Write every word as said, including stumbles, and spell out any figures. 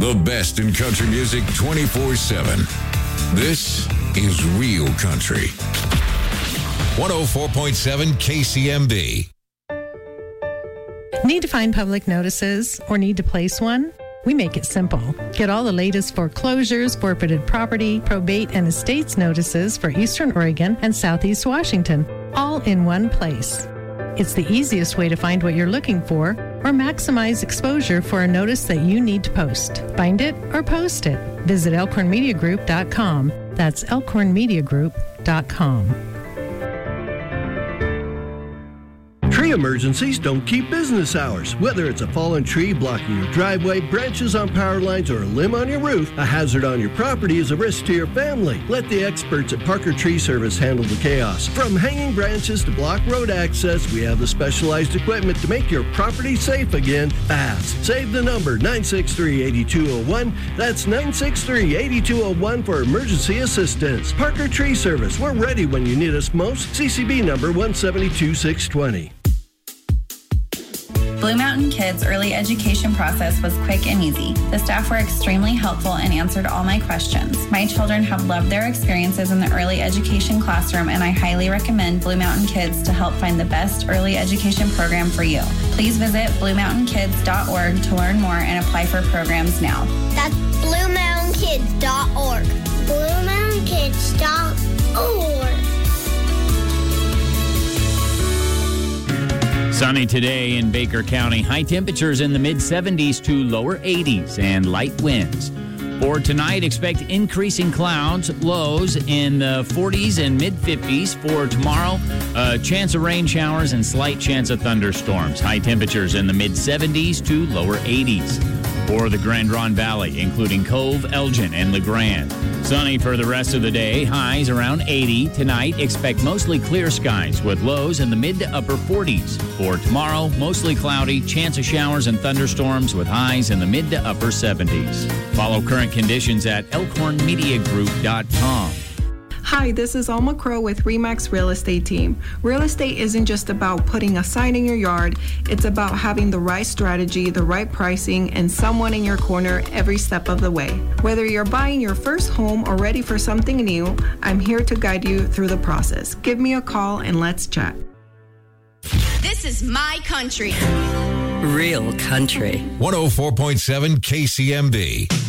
The best in country music twenty-four seven. This is Real Country. one oh four point seven K C M B. Need to find public notices or need to place one? We make it simple. Get all the latest foreclosures, forfeited property, probate, and estates notices for Eastern Oregon and Southeast Washington, all in one place. It's the easiest way to find what you're looking for or maximize exposure for a notice that you need to post. Find it or post it. Visit elkhorn media group dot com. That's elkhorn media group dot com. Tree emergencies don't keep business hours. Whether it's a fallen tree blocking your driveway, branches on power lines, or a limb on your roof, a hazard on your property is a risk to your family. Let the experts at Parker Tree Service handle the chaos. From hanging branches to block road access, we have the specialized equipment to make your property safe again fast. Save the number nine six three, eight two zero one. That's nine six three, eight two zero one for emergency assistance. Parker Tree Service. We're ready when you need us most. C C B number one seven two six two zero. Blue Mountain Kids' early education process was quick and easy. The staff were extremely helpful and answered all my questions. My children have loved their experiences in the early education classroom, and I highly recommend Blue Mountain Kids to help find the best early education program for you. Please visit blue mountain kids dot org to learn more and apply for programs now. That's blue mountain kids dot org. blue mountain kids dot org. Sunny today in Baker County. High temperatures in the mid seventies to lower eighties and light winds. For tonight, expect increasing clouds, lows in the forties and mid fifties. For tomorrow, a chance of rain showers and slight chance of thunderstorms. High temperatures in the mid seventies to lower eighties. For the Grand Ronde Valley, including Cove, Elgin, and LeGrand. Sunny for the rest of the day, highs around eighty. Tonight, expect mostly clear skies with lows in the mid to upper forties. For tomorrow, mostly cloudy, chance of showers and thunderstorms with highs in the mid to upper seventies. Follow current conditions at elkhorn media group dot com. Hi, this is Alma Crow with Remax Real Estate Team. Real estate isn't just about putting a sign in your yard. It's about having the right strategy, the right pricing, and someone in your corner every step of the way. Whether you're buying your first home or ready for something new, I'm here to guide you through the process. Give me a call and let's chat. This is my country. Real Country. one oh four point seven K C M B.